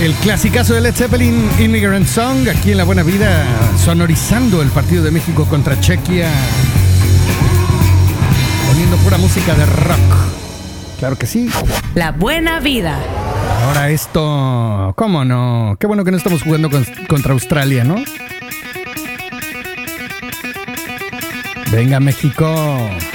El clasicazo de Led Zeppelin, Immigrant Song, aquí en La Buena Vida, sonorizando el partido de México contra Chequia, poniendo pura música de rock. Claro que sí. La Buena Vida. Ahora esto, ¿cómo no? Qué bueno que no estamos jugando contra Australia, ¿no? Venga, México.